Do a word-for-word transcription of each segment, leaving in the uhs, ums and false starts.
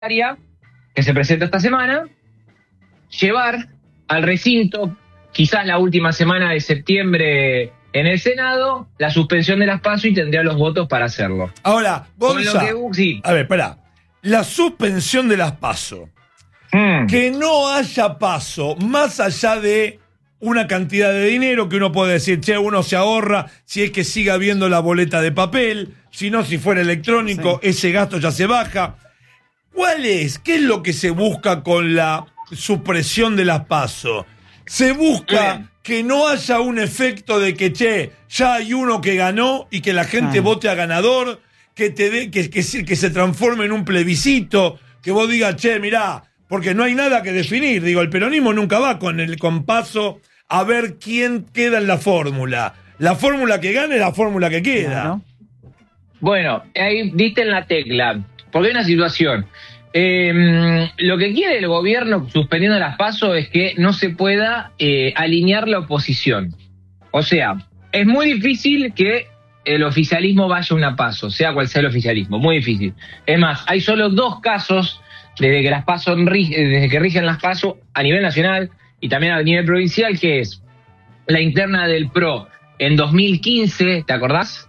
que se presenta esta semana, llevar al recinto, quizás la última semana de septiembre en el Senado, la suspensión de las PASO y tendría los votos para hacerlo. Ahora, Gonza, que, sí. a ver, pará. La suspensión de las PASO. Mm. Que no haya PASO, más allá de una cantidad de dinero que uno puede decir, che, uno se ahorra si es que siga viendo la boleta de papel, si no, si fuera electrónico, sí. Ese gasto ya se baja. ¿Cuál es? ¿Qué es lo que se busca con la supresión de las PASO? Se busca Bien. que no haya un efecto de que, che, ya hay uno que ganó y que la gente ah. vote a ganador, que, te dé, que, que, que se transforme en un plebiscito, que vos digas, che, mirá, porque no hay nada que definir. Digo, el peronismo nunca va con el con PASO a ver quién queda en la fórmula. La fórmula que gane es la fórmula que queda. Claro. Bueno, ahí diste en la tecla, porque hay una situación. Eh, lo que quiere el gobierno suspendiendo las PASO es que no se pueda eh, alinear la oposición. O sea, es muy difícil que el oficialismo vaya a una PASO, sea cual sea el oficialismo, muy difícil. Es más, hay solo dos casos desde que las PASO, desde que rigen las PASO a nivel nacional y también a nivel provincial, que es la interna del P R O en dos mil quince, ¿te acordás?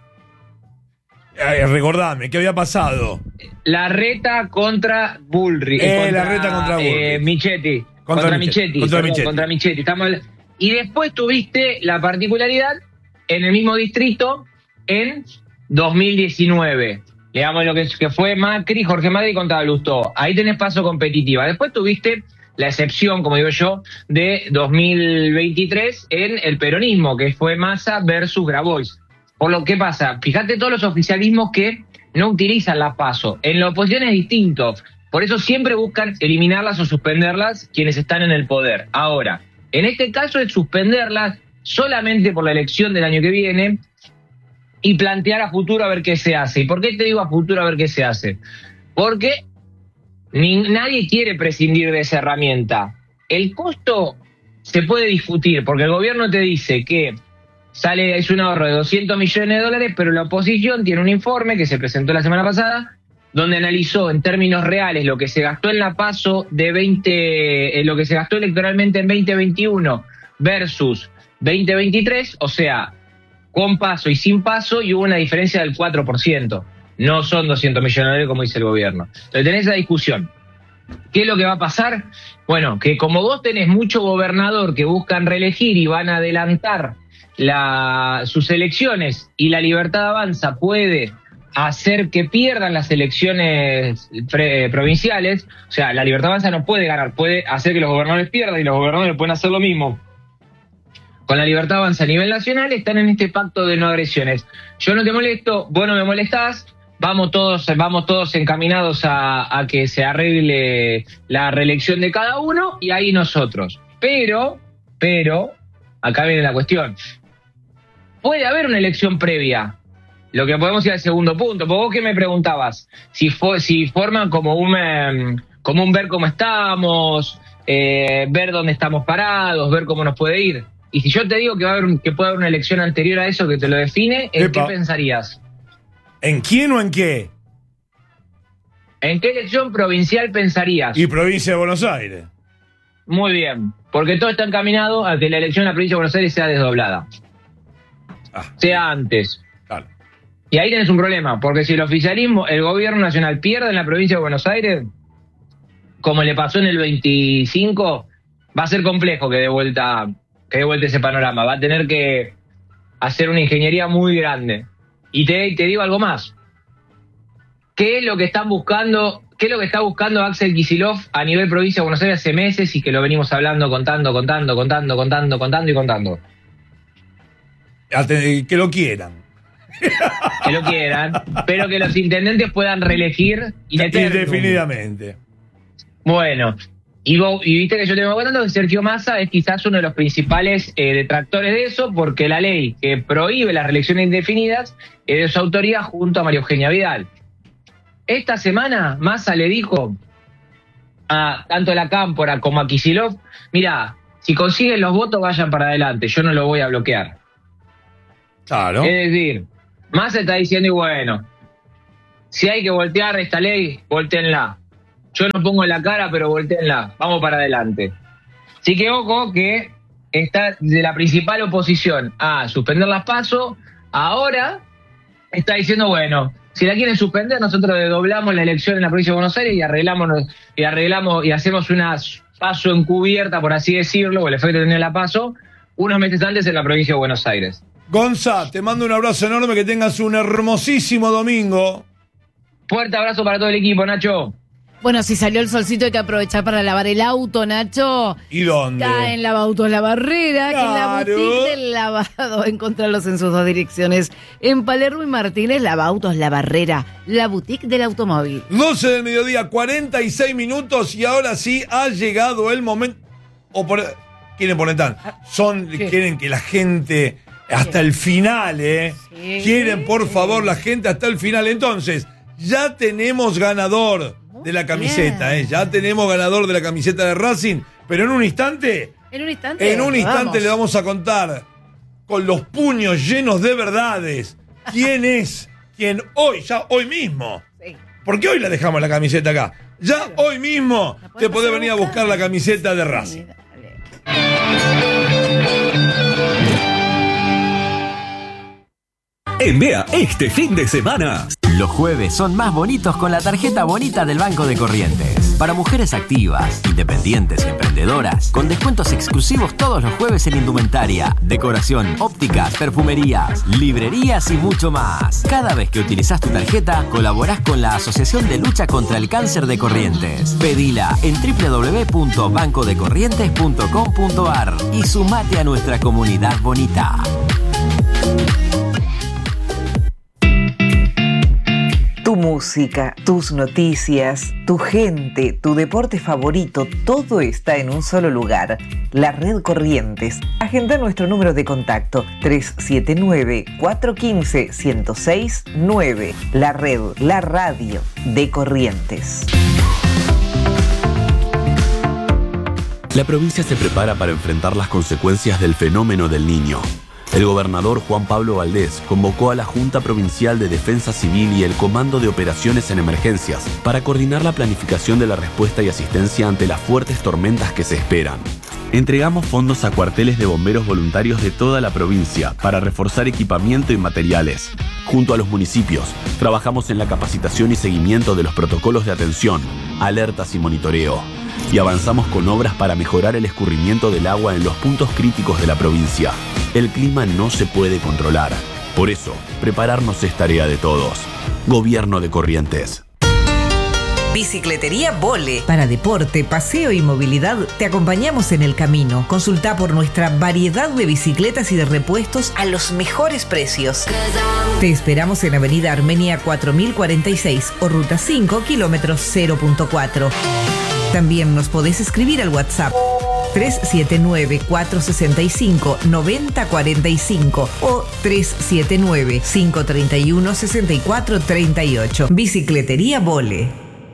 Eh, recordame, ¿qué había pasado? Larreta contra Bullrich. Eh, contra, Larreta contra Bullrich. Eh, Michetti. Contra, contra Michetti. Michetti. Contra perdón, Michetti. Contra Michetti. Estamos... Y después tuviste la particularidad en el mismo distrito en dos mil diecinueve. Digamos lo que, que fue Macri, Jorge Macri contra Lustó. Ahí tenés PASO competitiva. Después tuviste la excepción, como digo yo, de dos mil veintitrés en el peronismo, que fue Massa versus Grabois. Por lo que pasa, fíjate todos los oficialismos que no utilizan la PASO. En la oposición es distinto. Por eso siempre buscan eliminarlas o suspenderlas quienes están en el poder. Ahora, en este caso es suspenderlas solamente por la elección del año que viene y plantear a futuro a ver qué se hace. ¿Y por qué te digo a futuro a ver qué se hace? Porque ni, nadie quiere prescindir de esa herramienta. El costo se puede discutir, porque el gobierno te dice que sale, es un ahorro de doscientos millones de dólares, pero la oposición tiene un informe que se presentó la semana pasada, donde analizó en términos reales lo que se gastó en la PASO de veinte, eh, lo que se gastó electoralmente en veinte veintiuno versus veinte veintitrés, o sea, con PASO y sin PASO, y hubo una diferencia del cuatro por ciento. No son doscientos millones de dólares como dice el gobierno. Entonces tenés esa discusión. ¿Qué es lo que va a pasar? Bueno, que como vos tenés mucho gobernador que buscan reelegir y van a adelantar la, sus elecciones, y la Libertad Avanza puede hacer que pierdan las elecciones pre, provinciales, o sea, la Libertad Avanza no puede ganar, puede hacer que los gobernadores pierdan, y los gobernadores pueden hacer lo mismo. Con la Libertad Avanza a nivel nacional están en este pacto de no agresiones. Yo no te molesto, vos no me molestás, vamos todos, vamos todos encaminados a, a que se arregle la reelección de cada uno, y ahí nosotros. Pero, pero, acá viene la cuestión. Puede haber una elección previa. Lo que podemos ir al segundo punto. Porque vos que me preguntabas, si, fue, si forman como un, eh, como un ver cómo estamos, eh, ver dónde estamos parados, ver cómo nos puede ir. Y si yo te digo que va a haber, que puede haber una elección anterior a eso que te lo define, ¿en Epa. qué pensarías? ¿En quién o en qué? ¿En qué elección provincial pensarías? Y provincia de Buenos Aires. Muy bien, porque todo está encaminado a que la elección en la provincia de Buenos Aires sea desdoblada. Ah. Sea antes. Claro. Y ahí tenés un problema, porque si el oficialismo, el gobierno nacional pierde en la provincia de Buenos Aires, como le pasó en el veinticinco, va a ser complejo que de vuelta... que de vuelta ese panorama, va a tener que hacer una ingeniería muy grande. Y te, te digo algo más. ¿Qué es lo que están buscando, qué es lo que está buscando Axel Kicillof a nivel provincia de Buenos Aires hace meses y que lo venimos hablando, contando, contando, contando, contando, contando y contando? Que lo quieran. Que lo quieran, pero que los intendentes puedan reelegir indefinidamente. Bueno, Y, vos, y viste que yo te vengo contando que Sergio Massa es quizás uno de los principales eh, detractores de eso, porque la ley que prohíbe las reelecciones indefinidas es de su autoría junto a María Eugenia Vidal. Esta semana Massa le dijo a tanto a la Cámpora como a Kicillof, mira, si consiguen los votos vayan para adelante, yo no lo voy a bloquear. Claro. Es decir, Massa está diciendo, y bueno, si hay que voltear esta ley, volteenla. yo no pongo la cara, pero volteenla, vamos para adelante. Así que ojo que está de la principal oposición a suspender las PASO, ahora está diciendo, bueno, si la quieren suspender, nosotros doblamos la elección en la provincia de Buenos Aires y arreglamos, y arreglamos y hacemos una PASO encubierta, por así decirlo, o el efecto de tener la PASO, unos meses antes en la provincia de Buenos Aires. Gonza, te mando un abrazo enorme, que tengas un hermosísimo domingo. Fuerte abrazo para todo el equipo, Nacho. Bueno, si salió el solcito hay que aprovechar para lavar el auto, Nacho. ¿Y dónde? Está en Lavautos La Barrera, Claro. que es la boutique del lavado. Encontrarlos en sus dos direcciones. En Palermo y Martínez, Lavautos La Barrera, la boutique del automóvil. doce del mediodía, cuarenta y seis minutos, y ahora sí ha llegado el momento. O por, quieren poner tan. Son, ¿Qué? quieren que la gente hasta el final, ¿eh? Sí. Quieren, por favor, la gente hasta el final. Entonces, ya tenemos ganador de la camiseta, bien. ¿eh? Ya tenemos ganador de la camiseta de Racing, pero en un instante, En un instante. en un instante vamos. le vamos a contar con los puños llenos de verdades quién es quien hoy, ya hoy mismo, Sí. porque hoy la dejamos la camiseta acá, ya Claro. hoy mismo La podemos te podés ir a venir a buscar. buscar la camiseta de Sí, Racing. dale. En Vea, este fin de semana. Los jueves son más bonitos con la tarjeta bonita del Banco de Corrientes. Para mujeres activas, independientes y emprendedoras, con descuentos exclusivos todos los jueves en indumentaria, decoración, ópticas, perfumerías, librerías y mucho más. Cada vez que utilizás tu tarjeta, colaborás con la Asociación de Lucha contra el Cáncer de Corrientes. Pedila en doble u doble u doble u punto banco de corrientes punto com punto a r y sumate a nuestra comunidad bonita. Tu música, tus noticias, tu gente, tu deporte favorito, todo está en un solo lugar. La Red Corrientes. Agenda nuestro número de contacto tres siete nueve, cuatro uno cinco, uno cero seis nueve. La Red, la radio de Corrientes. La provincia se prepara para enfrentar las consecuencias del fenómeno del Niño. El gobernador Juan Pablo Valdés convocó a la Junta Provincial de Defensa Civil y el Comando de Operaciones en Emergencias para coordinar la planificación de la respuesta y asistencia ante las fuertes tormentas que se esperan. Entregamos fondos a cuarteles de bomberos voluntarios de toda la provincia para reforzar equipamiento y materiales. Junto a los municipios, trabajamos en la capacitación y seguimiento de los protocolos de atención, alertas y monitoreo. Y avanzamos con obras para mejorar el escurrimiento del agua en los puntos críticos de la provincia. El clima no se puede controlar. Por eso, prepararnos es tarea de todos. Gobierno de Corrientes. Bicicletería Vole. Para deporte, paseo y movilidad, te acompañamos en el camino. Consulta por nuestra variedad de bicicletas y de repuestos a los mejores precios. Te esperamos en Avenida Armenia cuatro mil cuarenta y seis o Ruta cinco, kilómetros cero punto cuatro. También nos podés escribir al WhatsApp tres siete nueve, cuatro seis cinco, nueve cero cuatro cinco o tres siete nueve, cinco tres uno, seis cuatro tres ocho. Bicicletería Vole.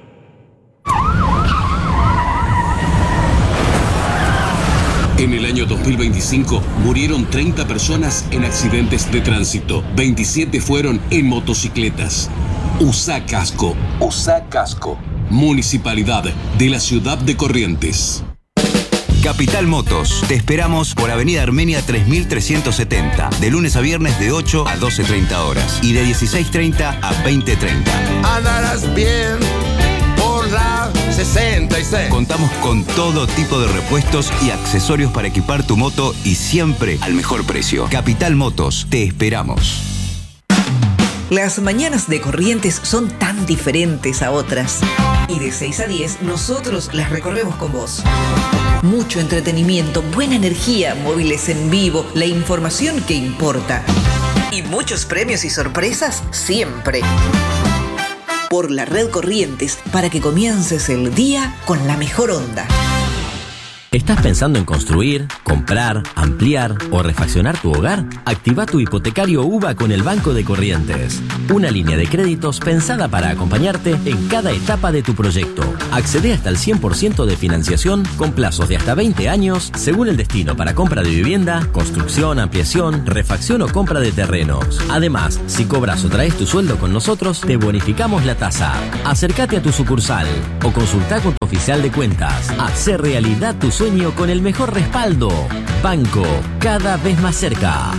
En el año dos mil veinticinco murieron treinta personas en accidentes de tránsito. veintisiete fueron en motocicletas. Usa casco. Usa casco. Municipalidad de la Ciudad de Corrientes. Capital Motos. Te esperamos por Avenida Armenia tres mil trescientos setenta. De lunes a viernes de ocho a doce treinta horas. Y de dieciséis treinta a veinte treinta. Andarás bien por la sesenta y seis. Contamos con todo tipo de repuestos y accesorios para equipar tu moto y siempre al mejor precio. Capital Motos. Te esperamos. Las mañanas de Corrientes son tan diferentes a otras. Y de seis a diez nosotros las recorremos con vos. Mucho entretenimiento, buena energía, móviles en vivo, la información que importa. Y muchos premios y sorpresas siempre. Por la Red Corrientes, para que comiences el día con la mejor onda. ¿Estás pensando en construir, comprar, ampliar o refaccionar tu hogar? Activa tu hipotecario U B A con el Banco de Corrientes. Una línea de créditos pensada para acompañarte en cada etapa de tu proyecto. Accede hasta el cien por ciento de financiación con plazos de hasta veinte años según el destino para compra de vivienda, construcción, ampliación, refacción o compra de terrenos. Además, si cobras o traes tu sueldo con nosotros, te bonificamos la tasa. Acércate a tu sucursal o consulta con tu oficial de cuentas. Hacer realidad tu sueño con el mejor respaldo. Banco, cada vez más cerca.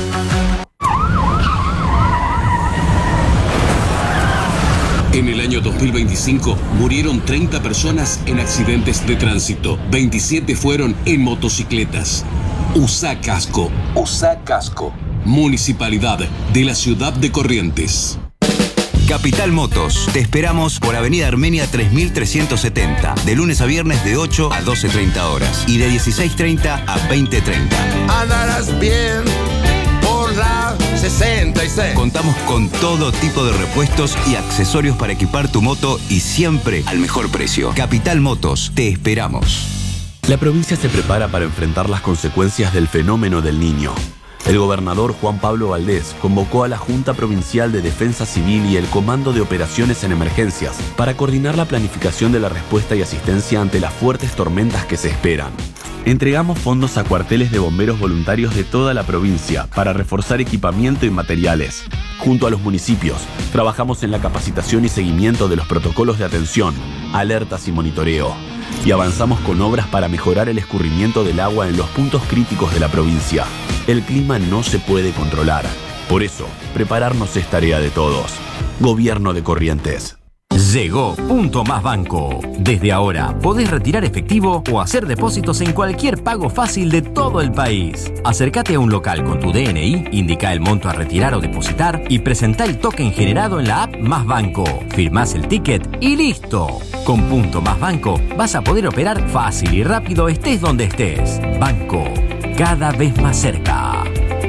En el año dos mil veinticinco murieron treinta personas en accidentes de tránsito. veintisiete fueron en motocicletas. Usa casco. Usa casco. Municipalidad de la Ciudad de Corrientes. Capital Motos. Te esperamos por Avenida Armenia tres mil trescientos setenta, de lunes a viernes de ocho a doce treinta horas y de dieciséis treinta a veinte treinta. Andarás bien por la sesenta y seis. Contamos con todo tipo de repuestos y accesorios para equipar tu moto y siempre al mejor precio. Capital Motos. Te esperamos. La provincia se prepara para enfrentar las consecuencias del fenómeno del Niño. El gobernador Juan Pablo Valdés convocó a la Junta Provincial de Defensa Civil y el Comando de Operaciones en Emergencias para coordinar la planificación de la respuesta y asistencia ante las fuertes tormentas que se esperan. Entregamos fondos a cuarteles de bomberos voluntarios de toda la provincia para reforzar equipamiento y materiales. Junto a los municipios, trabajamos en la capacitación y seguimiento de los protocolos de atención, alertas y monitoreo. Y avanzamos con obras para mejorar el escurrimiento del agua en los puntos críticos de la provincia. El clima no se puede controlar. Por eso, prepararnos es tarea de todos. Gobierno de Corrientes. Llegó Punto Más Banco. Desde ahora podés retirar efectivo o hacer depósitos en cualquier pago fácil de todo el país. Acércate a un local con tu D N I, indica el monto a retirar o depositar y presentá el token generado en la app Más Banco. Firmás el ticket y listo. Con Punto Más Banco vas a poder operar fácil y rápido estés donde estés. Banco, cada vez más cerca.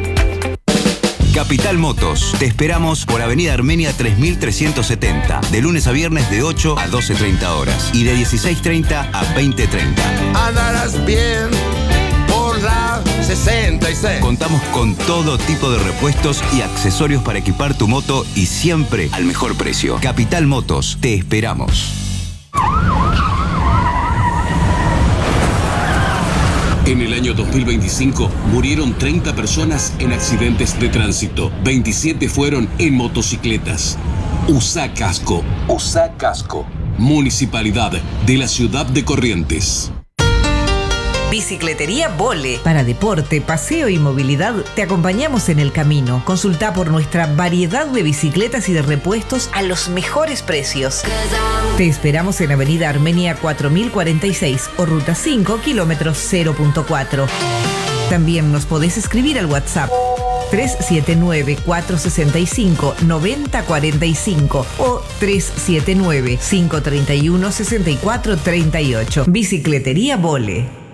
Capital Motos. Te esperamos por Avenida Armenia tres mil trescientos setenta, de lunes a viernes de ocho a doce treinta horas y de dieciséis treinta a veinte treinta. Andarás bien por la sesenta y seis. Contamos con todo tipo de repuestos y accesorios para equipar tu moto y siempre al mejor precio. Capital Motos. Te esperamos. En el año dos mil veinticinco murieron treinta personas en accidentes de tránsito. veintisiete fueron en motocicletas. Usa casco. Usa casco. Municipalidad de la Ciudad de Corrientes. Bicicletería Vole. Para deporte, paseo y movilidad, te acompañamos en el camino. Consulta por nuestra variedad de bicicletas y de repuestos a los mejores precios. Te esperamos en Avenida Armenia cuatro mil cuarenta y seis o Ruta cinco, kilómetros cero punto cuatro. También nos podés escribir al WhatsApp tres siete nueve, cuatro seis cinco, nueve cero cuatro cinco o tres siete nueve, cinco tres uno, seis cuatro tres ocho. Bicicletería Vole.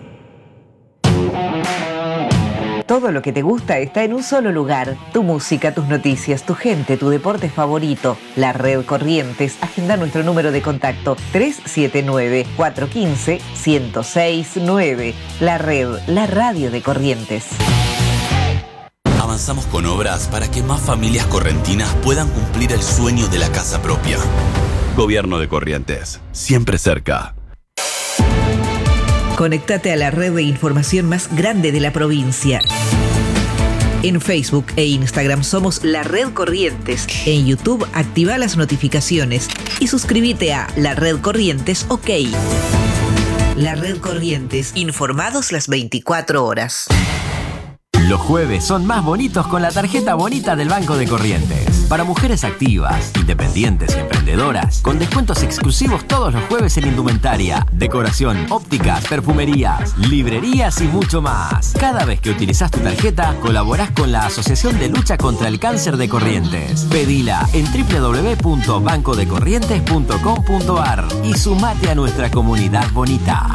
Todo lo que te gusta está en un solo lugar. Tu música, tus noticias, tu gente, tu deporte favorito. La Red Corrientes. Agenda nuestro número de contacto tres siete nueve, cuatro uno cinco, uno cero seis nueve. La Red, la radio de Corrientes. Avanzamos con obras para que más familias correntinas puedan cumplir el sueño de la casa propia. Gobierno de Corrientes. Siempre cerca. Conéctate a la red de información más grande de la provincia. En Facebook e Instagram somos La Red Corrientes. En YouTube activa las notificaciones y suscríbete a La Red Corrientes OK. La Red Corrientes, informados las veinticuatro horas. Los jueves son más bonitos con la tarjeta bonita del Banco de Corrientes. Para mujeres activas, independientes y emprendedoras, con descuentos exclusivos todos los jueves en indumentaria, decoración, ópticas, perfumerías, librerías y mucho más. Cada vez que utilizás tu tarjeta, colaborás con la Asociación de Lucha contra el Cáncer de Corrientes. Pedila en doble u doble u doble u punto banco de corrientes punto com punto a r y sumate a nuestra comunidad bonita.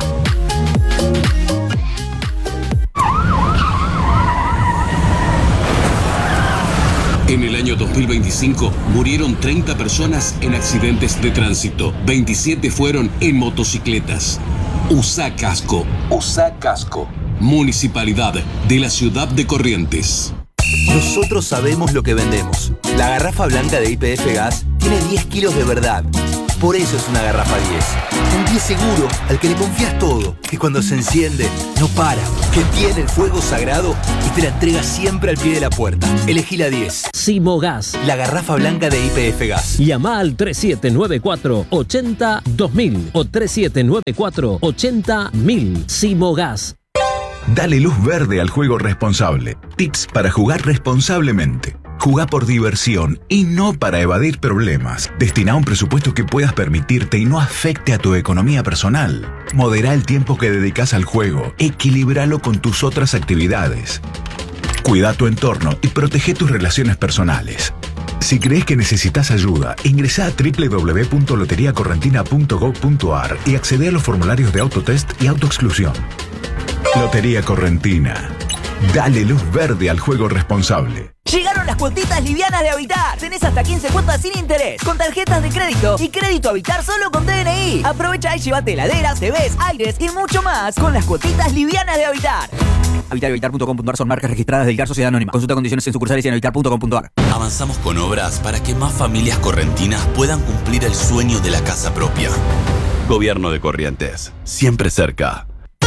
En el año dos mil veinticinco murieron treinta personas en accidentes de tránsito. veintisiete fueron en motocicletas. Usa casco. Usa casco. Municipalidad de la Ciudad de Corrientes. Nosotros sabemos lo que vendemos. La garrafa blanca de Y P F Gas tiene diez kilos de verdad. Por eso es una garrafa diez. Un diez seguro al que le confías todo. Que cuando se enciende, no para. Que tiene el fuego sagrado y te la entrega siempre al pie de la puerta. Elegí la diez. Simogas. La garrafa blanca de Y P F Gas. Llama al tres siete nueve cuatro, ocho cero, dos mil o tres siete nueve cuatro, ocho cero, mil. Simogas. Dale luz verde al juego responsable. Tips para jugar responsablemente. Jugá por diversión y no para evadir problemas. Destina un presupuesto que puedas permitirte y no afecte a tu economía personal. Modera el tiempo que dedicas al juego. Equilíbralo con tus otras actividades. Cuida tu entorno y protege tus relaciones personales. Si crees que necesitas ayuda, ingresá a doble u doble u doble u punto lotería correntina punto gob punto ar y accede a los formularios de autotest y autoexclusión. Lotería Correntina. Dale luz verde al juego responsable. Llegaron las cuotitas livianas de Habitar. Tenés hasta quince cuotas sin interés, con tarjetas de crédito y crédito Habitar solo con D N I. Aprovecha y llévate heladeras, T Vs, aires y mucho más con las cuotitas livianas de Habitar. Habitar y habitar punto com punto ar son marcas registradas del I C A R Sociedad Anónima. Consulta condiciones en sucursales y en habitar punto com punto ar. Avanzamos con obras para que más familias correntinas puedan cumplir el sueño de la casa propia. Gobierno de Corrientes, siempre cerca.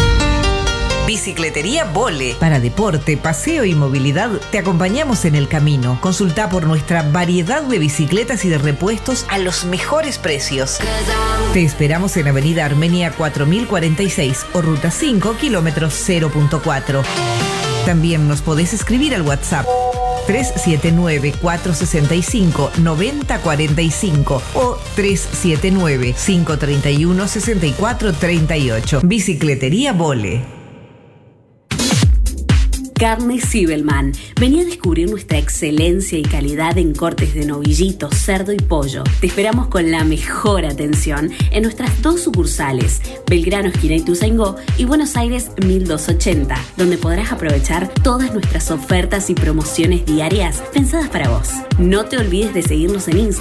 Bicicletería Vole. Para deporte, paseo y movilidad, te acompañamos en el camino. Consulta por nuestra variedad de bicicletas y de repuestos a los mejores precios. Te esperamos en Avenida Armenia cuatro mil cuarenta y seis o Ruta cinco, kilómetros cero punto cuatro. También nos podés escribir al WhatsApp tres siete nueve, cuatro seis cinco, nueve cero cuatro cinco o tres siete nueve, cinco tres uno, seis cuatro tres ocho. Bicicletería Vole. Carne Zibelman. Vení a descubrir nuestra excelencia y calidad en cortes de novillito, cerdo y pollo. Te esperamos con la mejor atención en nuestras dos sucursales, Belgrano, esquina Ituzaingó y Buenos Aires mil doscientos ochenta, donde podrás aprovechar todas nuestras ofertas y promociones diarias pensadas para vos. No te olvides de seguirnos en Instagram.